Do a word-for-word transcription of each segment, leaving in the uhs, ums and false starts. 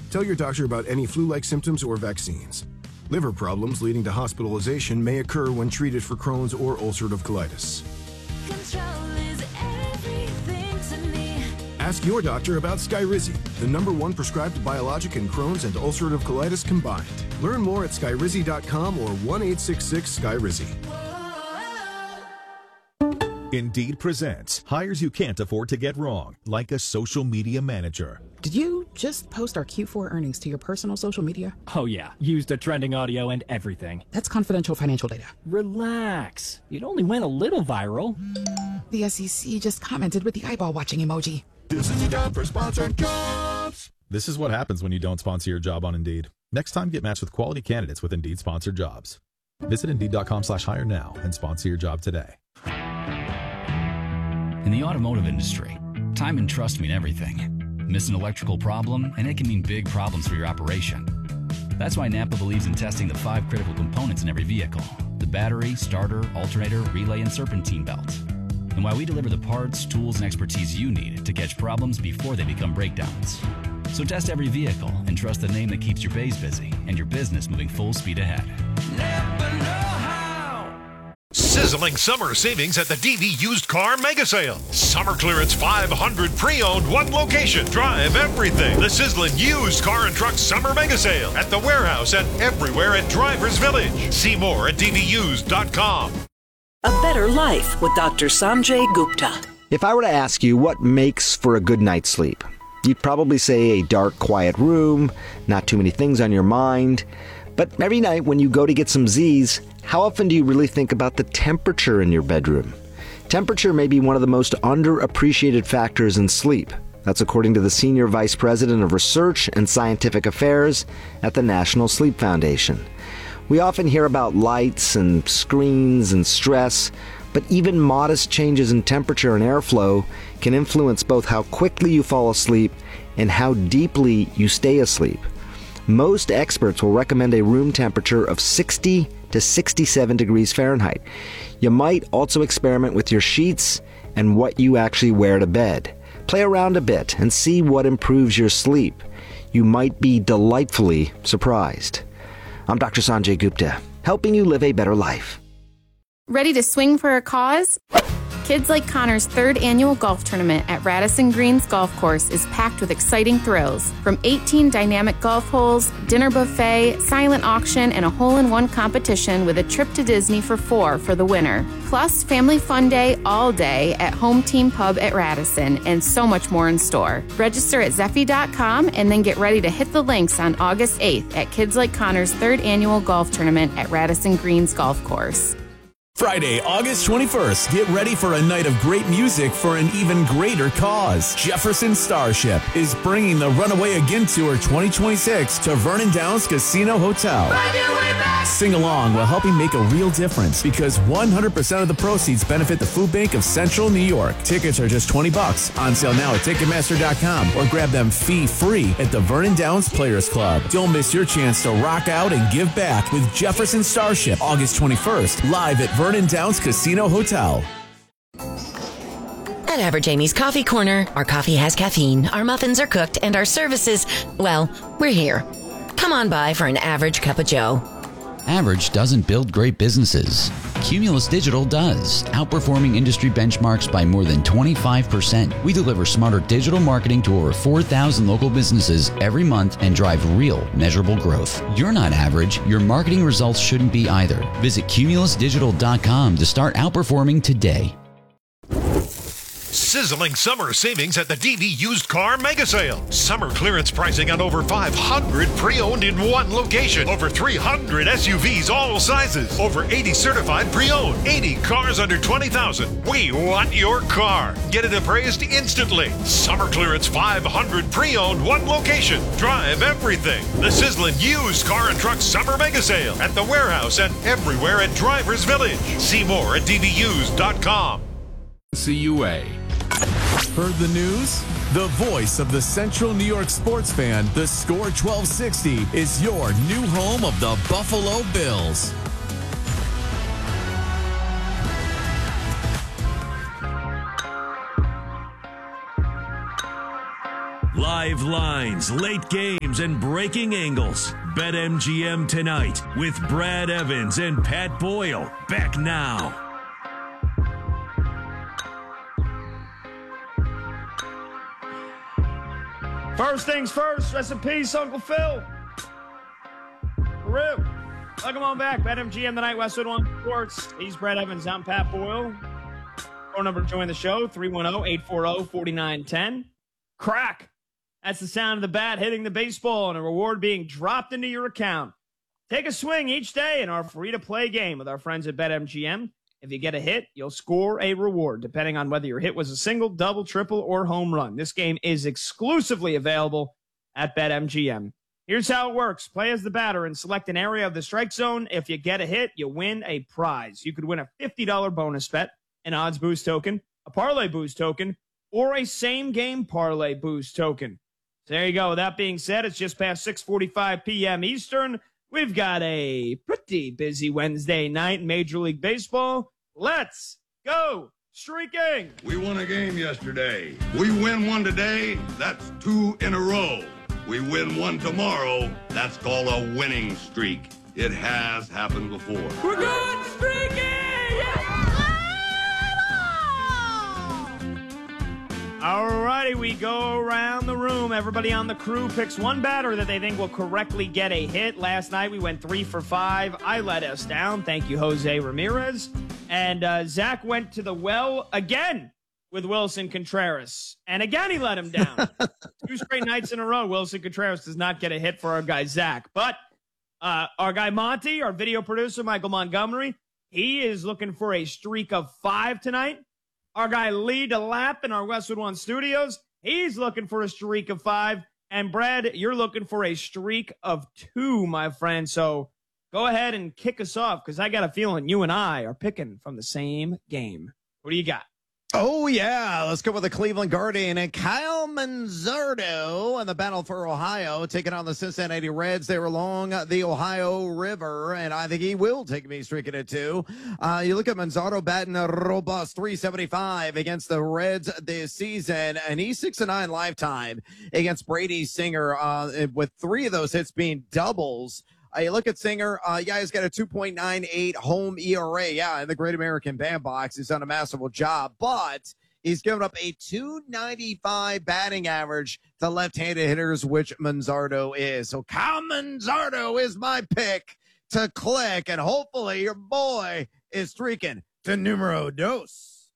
Tell your doctor about any flu-like symptoms or vaccines. Liver problems leading to hospitalization may occur when treated for Crohn's or ulcerative colitis. Control is everything to me. Ask your doctor about Skyrizi, the number one prescribed biologic in Crohn's and ulcerative colitis combined. Learn more at skyrizi dot com or one eight six six Skyrizi. Indeed presents hires you can't afford to get wrong, like a social media manager. Did you just post our Q four earnings to your personal social media? Oh yeah, used a trending audio and everything. That's confidential financial data. Relax. It only went a little viral. The S E C just commented with the eyeball watching emoji. This is your job for sponsored jobs. This is what happens when you don't sponsor your job on Indeed. Next time, get matched with quality candidates with Indeed sponsored jobs. Visit Indeed dot com slash hire now and sponsor your job today. In the automotive industry, time and trust mean everything. Miss an electrical problem, and it can mean big problems for your operation. That's why Napa believes in testing the five critical components in every vehicle: the battery, starter, alternator, relay, and serpentine belt. And why we deliver the parts, tools, and expertise you need to catch problems before they become breakdowns. So test every vehicle and trust the name that keeps your bays busy and your business moving full speed ahead. Never know how. Sizzling summer savings at the D V Used Car Mega Sale. Summer clearance five hundred pre-owned, one location. Drive everything. The sizzling used car and truck summer mega sale at the warehouse and everywhere at Drivers Village. See more at D V used dot com. A Better Life with Doctor Sanjay Gupta. If I were to ask you what makes for a good night's sleep, you'd probably say a dark, quiet room, not too many things on your mind. But every night when you go to get some Z's, how often do you really think about the temperature in your bedroom? Temperature may be one of the most underappreciated factors in sleep. That's according to the Senior Vice President of Research and Scientific Affairs at the National Sleep Foundation. We often hear about lights and screens and stress, but even modest changes in temperature and airflow can influence both how quickly you fall asleep and how deeply you stay asleep. Most experts will recommend a room temperature of sixty to sixty-seven degrees Fahrenheit. You might also experiment with your sheets and what you actually wear to bed. Play around a bit and see what improves your sleep. You might be delightfully surprised. I'm Doctor Sanjay Gupta, helping you live a better life. Ready to swing for a cause? Kids Like Connor's third annual golf tournament at Radisson Greens Golf Course is packed with exciting thrills. From eighteen dynamic golf holes, dinner buffet, silent auction, and a hole-in-one competition with a trip to Disney for four for the winner. Plus, family fun day all day at Home Team Pub at Radisson, and so much more in store. Register at Zeffy dot com and then get ready to hit the links on August eighth at Kids Like Connor's third annual golf tournament at Radisson Greens Golf Course. Friday, August twenty-first, get ready for a night of great music for an even greater cause. Jefferson Starship is bringing the Runaway Again Tour twenty twenty-six to Vernon Downs Casino Hotel. Sing along while helping make a real difference because one hundred percent of the proceeds benefit the Food Bank of Central New York. Tickets are just twenty bucks. On sale now at Ticketmaster dot com or grab them fee-free at the Vernon Downs Players Club. Don't miss your chance to rock out and give back with Jefferson Starship, August twenty-first, live at Vernon Downs Casino Hotel. At Average Amy's Coffee Corner, our coffee has caffeine, our muffins are cooked, and our services, well, we're here. Come on by for an average cup of joe. Average doesn't build great businesses. Cumulus Digital does, outperforming industry benchmarks by more than twenty-five percent. We deliver smarter digital marketing to over four thousand local businesses every month and drive real, measurable growth. You're not average. Your marketing results shouldn't be either. Visit Cumulus Digital dot com to start outperforming today. Sizzling summer savings at the D V Used Car Mega Sale. Summer clearance pricing on over five hundred pre-owned in one location. Over three hundred S U Vs all sizes. Over eighty certified pre-owned. eighty cars under twenty thousand. We want your car. Get it appraised instantly. Summer clearance five hundred pre-owned, one location. Drive everything. The sizzling used car and truck summer mega sale at the warehouse and everywhere at Drivers Village. See more at D V used dot com. C U A. Heard the news? The voice of the Central New York sports fan, the Score twelve sixty, is your new home of the Buffalo Bills. Live Live lines, late games, and breaking angles. BetMGM tonight with Brad Evans and Pat Boyle. Back now. First things first, rest in peace, Uncle Phil. Peru. Welcome on back. BetMGM tonight, Westwood One Sports. He's Brad Evans. I'm Pat Boyle. Phone number to join the show, three one zero, eight four zero, four nine one zero. Crack. That's the sound of the bat hitting the baseball and a reward being dropped into your account. Take a swing each day in our free-to-play game with our friends at BetMGM. If you get a hit, you'll score a reward, depending on whether your hit was a single, double, triple, or home run. This game is exclusively available at BetMGM. Here's how it works. Play as the batter and select an area of the strike zone. If you get a hit, you win a prize. You could win a fifty dollars bonus bet, an odds boost token, a parlay boost token, or a same-game parlay boost token. So there you go. With that being said, it's just past six forty-five p.m. Eastern. We've got a pretty busy Wednesday night in Major League Baseball. Let's go streaking. We won a game yesterday. We win one today. That's two in a row. We win one tomorrow. That's called a winning streak. It has happened before. We're going streaking! Yeah! All righty, we go around the room. Everybody on the crew picks one batter that they think will correctly get a hit. Last night, we went three for five. I let us down. Thank you, Jose Ramirez. And uh, Zach went to the well again with Wilson Contreras. And again, he let him down. Two straight nights in a row, Wilson Contreras does not get a hit for our guy, Zach. But uh, our guy, Monty, our video producer, Michael Montgomery, he is looking for a streak of five tonight. Our guy Lee DeLapp in our Westwood One studios, he's looking for a streak of five. And Brad, you're looking for a streak of two, my friend. So go ahead and kick us off, because I got a feeling you and I are picking from the same game. What do you got? Oh, yeah. Let's go with the Cleveland Guardian and Kyle Manzardo in the battle for Ohio, taking on the Cincinnati Reds. They're along the Ohio River, and I think he will take me streaking at two. Uh, you look at Manzardo batting a robust three seventy-five against the Reds this season, and he's six and nine lifetime against Brady Singer, uh, with three of those hits being doubles. Uh, you look at Singer, uh, yeah, he's got a two point nine eight home E R A. Yeah, in the Great American Bandbox, he's done a masterful job, but he's given up a two ninety-five batting average to left-handed hitters, which Manzardo is. So Kyle Manzardo is my pick to click, and hopefully your boy is streaking to numero dos.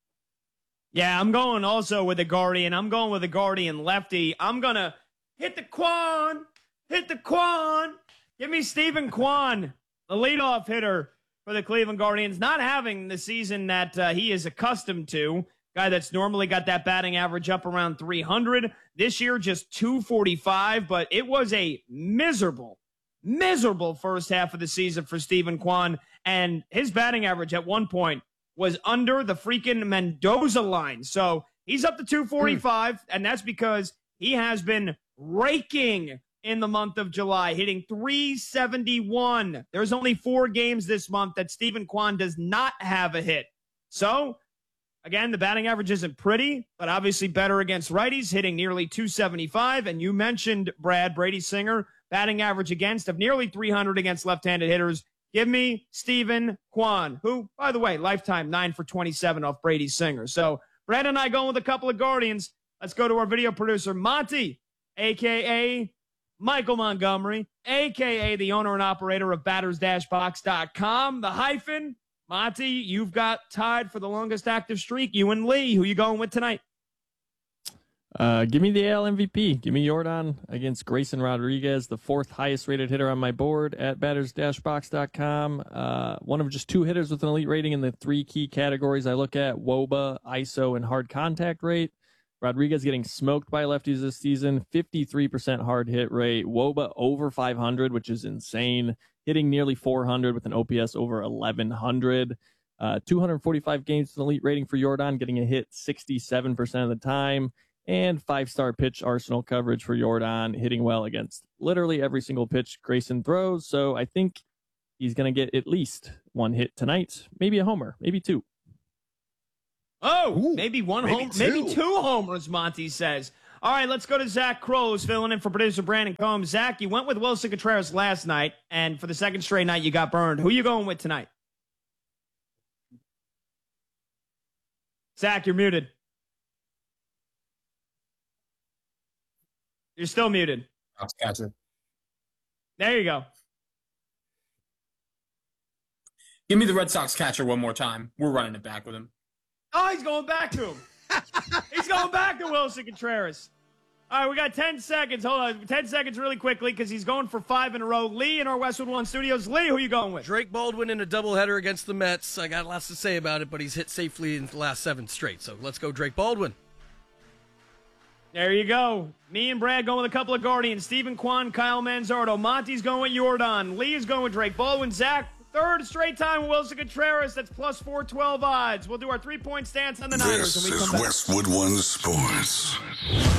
Yeah, I'm going also with the Guardian. I'm going with the Guardian lefty. I'm going to hit the Quan, hit the Quan. Give me Stephen Kwan, the leadoff hitter for the Cleveland Guardians, not having the season that uh, he is accustomed to. Guy that's normally got that batting average up around three hundred. This year, just two forty-five, but it was a miserable, miserable first half of the season for Stephen Kwan, and his batting average at one point was under the freaking Mendoza line. So he's up to two forty-five, mm. and that's because he has been raking in the month of July, hitting three seventy-one. There's only four games this month that Stephen Kwan does not have a hit. So, again, the batting average isn't pretty, but obviously better against righties, hitting nearly two seventy-five. And you mentioned, Brad, Brady Singer, batting average against of nearly three hundred against left-handed hitters. Give me Stephen Kwan, who, by the way, lifetime nine for twenty-seven off Brady Singer. So, Brad and I going with a couple of Guardians. Let's go to our video producer, Monty, a k a. Michael Montgomery, a k a the owner and operator of batters dash box dot com. The hyphen, Monty, you've got tied for the longest active streak. You and Lee, who you going with tonight? Uh, give me the A L M V P. Give me Jordan against Grayson Rodriguez, the fourth highest rated hitter on my board at batters dash box dot com. Uh, one of just two hitters with an elite rating in the three key categories I look at, W O B A, I S O, and hard contact rate. Rodriguez getting smoked by lefties this season, fifty-three percent hard hit rate. W O B A over five hundred, which is insane. Hitting nearly four hundred with an O P S over eleven hundred. Uh, two hundred forty-five games with an elite rating for Jordan, getting a hit sixty-seven percent of the time. And five-star pitch arsenal coverage for Jordan, hitting well against literally every single pitch Grayson throws. So I think he's going to get at least one hit tonight, maybe a homer, maybe two. Oh, Ooh, maybe one maybe home, two. maybe two homers, Monty says. All right, let's go to Zach Kroll, who's filling in for producer Brandon Combs. Zach, you went with Wilson Contreras last night, and for the second straight night, you got burned. Who are you going with tonight? Zach, you're muted. You're still muted. Catcher. There you go. Give me the Red Sox catcher one more time. We're running it back with him. Oh, he's going back to him. He's going back to Wilson Contreras. All right, we got ten seconds. Hold on. ten seconds really quickly because he's going for five in a row. Lee in our Westwood One studios. Lee, who are you going with? Drake Baldwin in a doubleheader against the Mets. I got lots to say about it, but he's hit safely in the last seven straight. So let's go Drake Baldwin. There you go. Me and Brad going with a couple of Guardians. Stephen Kwan, Kyle Manzardo. Monty's going with Jordan. Lee is going with Drake Baldwin. Zach, third straight time with Wilson Contreras. That's plus four twelve odds. We'll do our three-point stance on the Niners This when we is come back. Westwood One Sports.